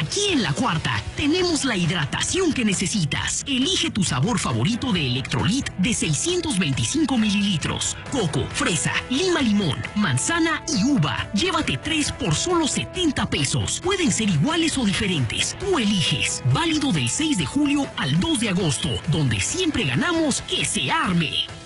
Aquí en La Cuarta tenemos la hidratación que necesitas. Elige tu sabor favorito de Electrolit de 625 mililitros. Coco, fresa, lima limón, manzana y uva. Llévate 3 por solo 70 pesos. Pueden ser iguales o diferentes. Tú eliges. Válido del 6 de julio al 2 de agosto, donde siempre ganamos que se arme.